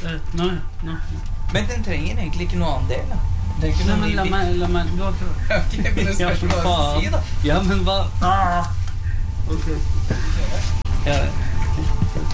Nå. Men den trenger egentlig ikke noe annen del, da. Det er ikke Nei, noe men la meg, du har prøvd. Ok, men det spørs hva du si, da. Ja, men hva? Ok.